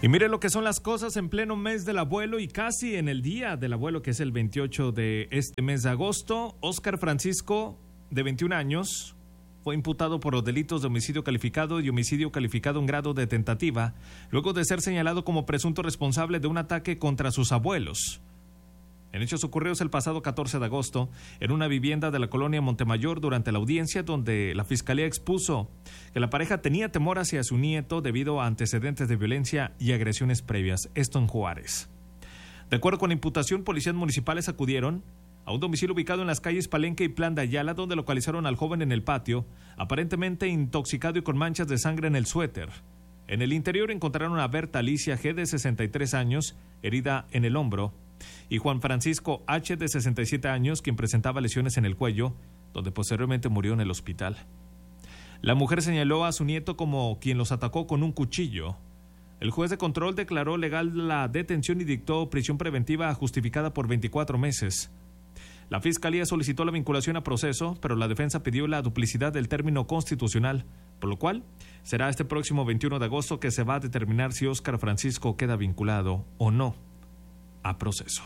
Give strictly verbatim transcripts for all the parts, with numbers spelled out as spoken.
Y mire lo que son las cosas en pleno mes del abuelo y casi en el día del abuelo, que es el veintiocho de este mes de agosto. Óscar Francisco, de veintiún años, fue imputado por los delitos de homicidio calificado y homicidio calificado en grado de tentativa, luego de ser señalado como presunto responsable de un ataque contra sus abuelos. En hechos ocurridos el pasado catorce de agosto en una vivienda de la colonia Montemayor durante la audiencia, donde la fiscalía expuso que la pareja tenía temor hacia su nieto debido a antecedentes de violencia y agresiones previas, esto en Juárez. De acuerdo con la imputación, policías municipales acudieron a un domicilio ubicado en las calles Palenque y Plan de Ayala, donde localizaron al joven en el patio, aparentemente intoxicado y con manchas de sangre en el suéter. En el interior encontraron a Berta Alicia G., de sesenta y tres años, herida en el hombro, y Juan Francisco H., de sesenta y siete años, quien presentaba lesiones en el cuello, donde posteriormente murió en el hospital. La mujer señaló a su nieto como quien los atacó con un cuchillo. El juez de control declaró legal la detención y dictó prisión preventiva justificada por veinticuatro meses. La fiscalía solicitó la vinculación a proceso, pero la defensa pidió la duplicidad del término constitucional, por lo cual será este próximo veintiuno de agosto que se va a determinar si Óscar Francisco queda vinculado o no a proceso.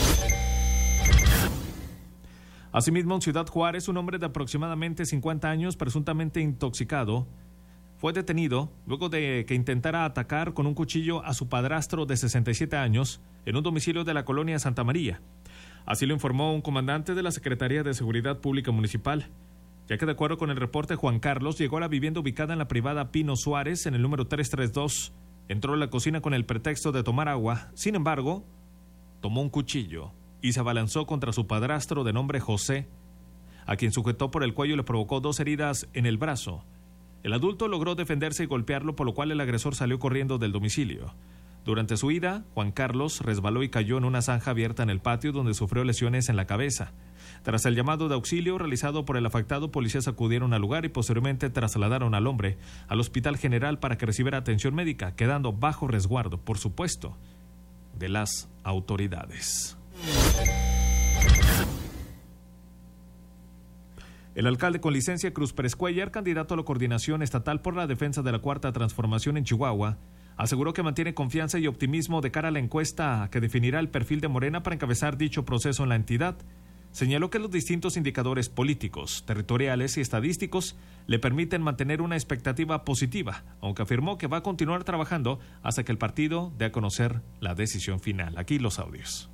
Asimismo, en Ciudad Juárez, un hombre de aproximadamente cincuenta años, presuntamente intoxicado, fue detenido luego de que intentara atacar con un cuchillo a su padrastro de sesenta y siete años en un domicilio de la colonia Santa María. Así lo informó un comandante de la Secretaría de Seguridad Pública Municipal, ya que de acuerdo con el reporte, Juan Carlos llegó a la vivienda ubicada en la privada Pino Suárez, en el número trescientos treinta y dos. Entró a la cocina con el pretexto de tomar agua. Sin embargo, tomó un cuchillo y se abalanzó contra su padrastro de nombre José, a quien sujetó por el cuello y le provocó dos heridas en el brazo. El adulto logró defenderse y golpearlo, por lo cual el agresor salió corriendo del domicilio. Durante su huida, Juan Carlos resbaló y cayó en una zanja abierta en el patio, donde sufrió lesiones en la cabeza. Tras el llamado de auxilio realizado por el afectado, policías acudieron al lugar y posteriormente trasladaron al hombre al Hospital General para que recibiera atención médica, quedando bajo resguardo, por supuesto, de las autoridades. El alcalde con licencia, Cruz Pérez Cuellar, candidato a la coordinación estatal por la defensa de la Cuarta Transformación en Chihuahua, aseguró que mantiene confianza y optimismo de cara a la encuesta que definirá el perfil de Morena para encabezar dicho proceso en la entidad. Señaló que los distintos indicadores políticos, territoriales y estadísticos le permiten mantener una expectativa positiva, aunque afirmó que va a continuar trabajando hasta que el partido dé a conocer la decisión final. Aquí los audios.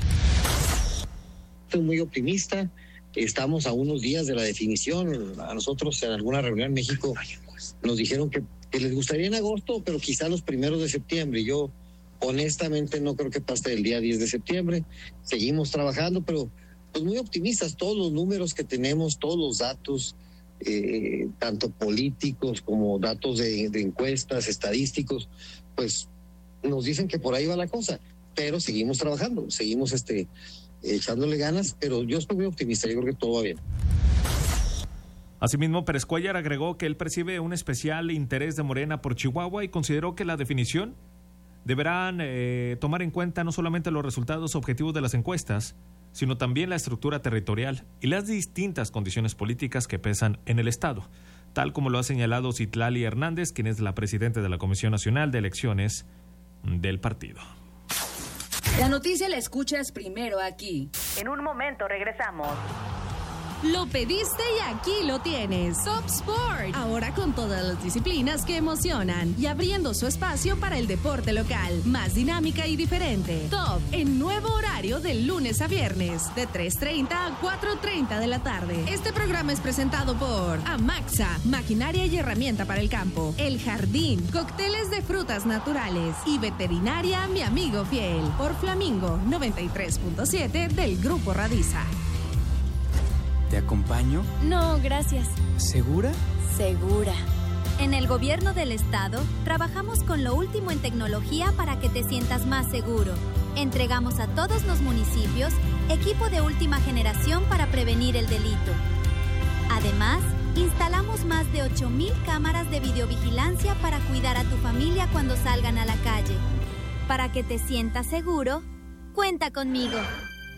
Estoy muy optimista. Estamos a unos días de la definición. A nosotros en alguna reunión en México nos dijeron que, que les gustaría en agosto, pero quizá los primeros de septiembre. Yo honestamente no creo que pase el día diez de septiembre. Seguimos trabajando, pero pues muy optimistas. Todos los números que tenemos, todos los datos, eh, tanto políticos como datos de, de encuestas, estadísticos, pues nos dicen que por ahí va la cosa. Pero seguimos trabajando, seguimos este echándole ganas, pero yo estoy muy optimista, yo creo que todo va bien. Asimismo, Pérez Cuellar agregó que él percibe un especial interés de Morena por Chihuahua y consideró que la definición deberán eh, tomar en cuenta no solamente los resultados objetivos de las encuestas, sino también la estructura territorial y las distintas condiciones políticas que pesan en el Estado, tal como lo ha señalado Citlali Hernández, quien es la presidenta de la Comisión Nacional de Elecciones del partido. La noticia la escuchas primero aquí. En un momento regresamos. Lo pediste y aquí lo tienes. Top Sport. Ahora con todas las disciplinas que emocionan y abriendo su espacio para el deporte local. Más dinámica y diferente. Top en nuevo horario de lunes a viernes de tres treinta a cuatro treinta de la tarde. Este programa es presentado por Amaxa, maquinaria y herramienta para el campo. El Jardín, cócteles de frutas naturales. Y Veterinaria Mi Amigo Fiel. Por Flamingo noventa y tres punto siete del Grupo Radiza. ¿Te acompaño? No, gracias. ¿Segura? Segura. En el gobierno del estado, trabajamos con lo último en tecnología para que te sientas más seguro. Entregamos a todos los municipios equipo de última generación para prevenir el delito. Además, instalamos más de ocho mil cámaras de videovigilancia para cuidar a tu familia cuando salgan a la calle. Para que te sientas seguro, cuenta conmigo.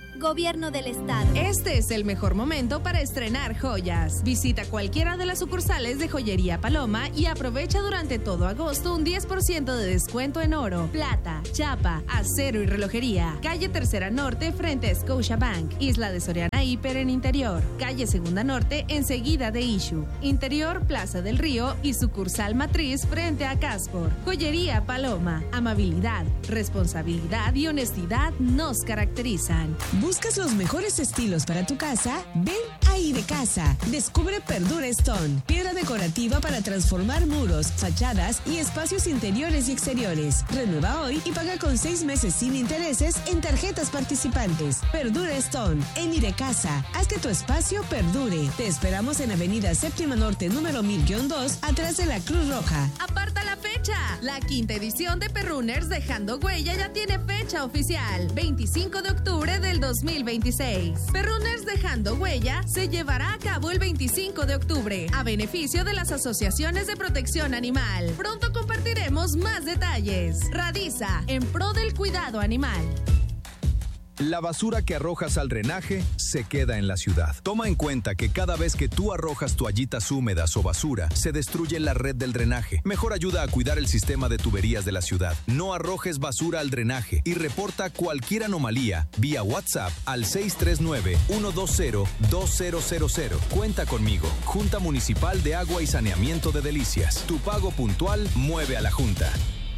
Gobierno del Estado. Este es el mejor momento para estrenar joyas. Visita cualquiera de las sucursales de Joyería Paloma y aprovecha durante todo agosto un diez por ciento de descuento en oro, plata, chapa, acero y relojería. Calle Tercera Norte frente a Scotiabank. Isla de Soriana Hiper en Interior. Calle Segunda Norte enseguida de Issue. Interior Plaza del Río y sucursal Matriz frente a Caspor. Joyería Paloma. Amabilidad, responsabilidad y honestidad nos caracterizan. ¿Buscas los mejores estilos para tu casa? Ven a Idecasa. Descubre Perdura Stone, piedra decorativa para transformar muros, fachadas y espacios interiores y exteriores. Renueva hoy y paga con seis meses sin intereses en tarjetas participantes. Perdura Stone, en Idecasa. Haz que tu espacio perdure. Te esperamos en Avenida Séptima Norte, número mil dos, atrás de la Cruz Roja. ¡Aparta la fecha! La quinta edición de Perrunners Dejando Huella ya tiene fecha oficial. veinticinco de octubre del dos mil veintiséis. Perrunners Dejando Huella se llevará a cabo el veinticinco de octubre a beneficio de las asociaciones de protección animal. Pronto compartiremos más detalles. Radiza, en pro del cuidado animal. La basura que arrojas al drenaje se queda en la ciudad. Toma en cuenta que cada vez que tú arrojas toallitas húmedas o basura, se destruye la red del drenaje. Mejor ayuda a cuidar el sistema de tuberías de la ciudad. No arrojes basura al drenaje y reporta cualquier anomalía vía WhatsApp al seis tres nueve, uno dos cero, dos cero cero cero. Cuenta conmigo. Junta Municipal de Agua y Saneamiento de Delicias. Tu pago puntual mueve a la Junta.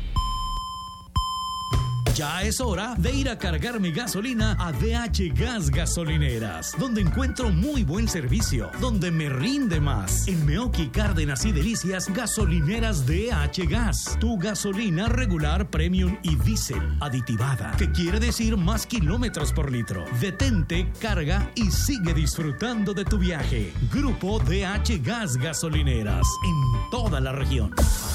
Ya es hora de ir a cargar mi gasolina a D H Gas Gasolineras, donde encuentro muy buen servicio, donde me rinde más. En Meoqui, Cárdenas y Delicias, gasolineras D H Gas. Tu gasolina regular, premium y diésel aditivada, que quiere decir más kilómetros por litro. Detente, carga y sigue disfrutando de tu viaje. Grupo D H Gas Gasolineras, en toda la región.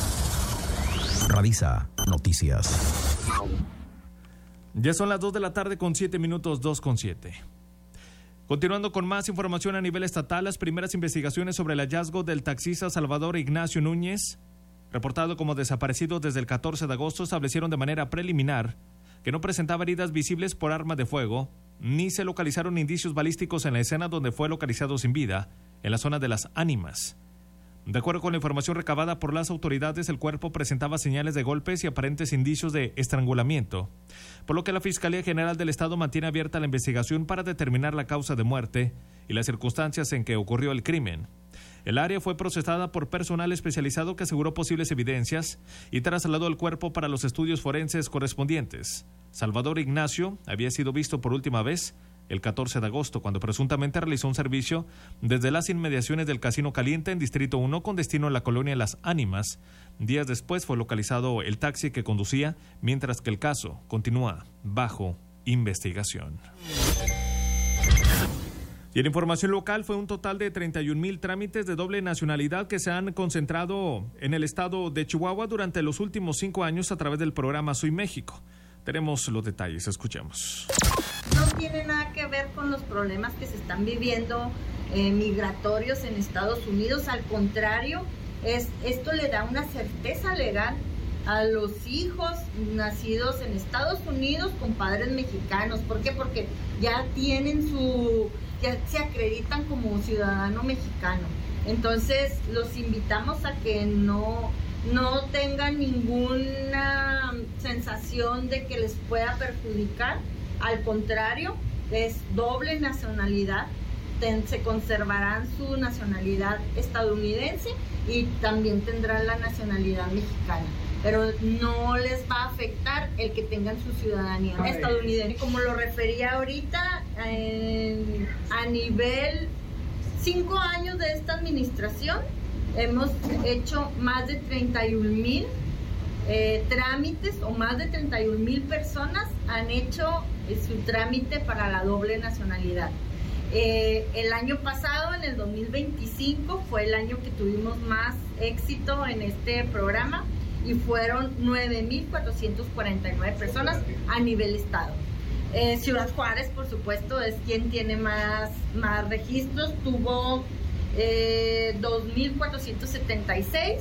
Radiza Noticias. Ya son las dos de la tarde con siete minutos, dos con siete. Continuando con más información a nivel estatal, las primeras investigaciones sobre el hallazgo del taxista Salvador Ignacio Núñez, reportado como desaparecido desde el catorce de agosto, establecieron de manera preliminar que no presentaba heridas visibles por arma de fuego, ni se localizaron indicios balísticos en la escena donde fue localizado sin vida, en la zona de Las Ánimas. De acuerdo con la información recabada por las autoridades, el cuerpo presentaba señales de golpes y aparentes indicios de estrangulamiento, por lo que la Fiscalía General del Estado mantiene abierta la investigación para determinar la causa de muerte y las circunstancias en que ocurrió el crimen. El área fue procesada por personal especializado que aseguró posibles evidencias y trasladó el cuerpo para los estudios forenses correspondientes. Salvador Ignacio había sido visto por última vez el catorce de agosto, cuando presuntamente realizó un servicio desde las inmediaciones del Casino Caliente en Distrito uno con destino a la colonia Las Ánimas. Días después fue localizado el taxi que conducía, mientras que el caso continúa bajo investigación. Y en información local, fue un total de treinta y un mil trámites de doble nacionalidad que se han concentrado en el estado de Chihuahua durante los últimos cinco años a través del programa Soy México. Tenemos los detalles, escuchemos. No tiene nada que ver con los problemas que se están viviendo eh, migratorios en Estados Unidos. Al contrario, es, esto le da una certeza legal a los hijos nacidos en Estados Unidos con padres mexicanos. ¿Por qué? Porque ya tienen su, ya se acreditan como ciudadano mexicano. Entonces, los invitamos a que no... no tengan ninguna sensación de que les pueda perjudicar. Al contrario, es doble nacionalidad. Ten, se conservarán su nacionalidad estadounidense y también tendrán la nacionalidad mexicana. Pero no les va a afectar el que tengan su ciudadanía Ay. estadounidense. Como lo refería ahorita, eh, a nivel cinco años de esta administración, hemos hecho más de treinta y un mil eh, trámites o más de treinta y un mil personas han hecho eh, su trámite para la doble nacionalidad. Eh, el año pasado, en el dos mil veinticinco, fue el año que tuvimos más éxito en este programa y fueron nueve mil cuatrocientas cuarenta y nueve personas a nivel estado. Eh, Ciudad Juárez, por supuesto, es quien tiene más, más registros, tuvo... Eh, dos mil cuatrocientos setenta y seis,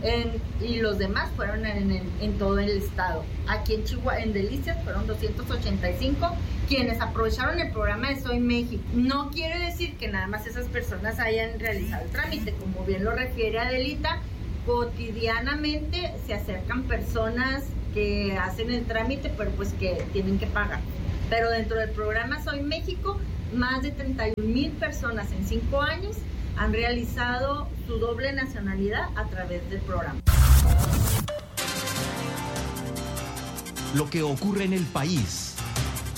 En, y los demás fueron en, en, en todo el estado. Aquí en Chihuahua, en Delicias, fueron doscientos ochenta y cinco quienes aprovecharon el programa de Soy México. No quiere decir que nada más esas personas hayan realizado el trámite, como bien lo refiere Adelita, cotidianamente se acercan personas que hacen el trámite, pero pues que tienen que pagar. Pero dentro del programa Soy México, más de treinta y un mil personas en cinco años han realizado su doble nacionalidad a través del programa. Lo que ocurre en el país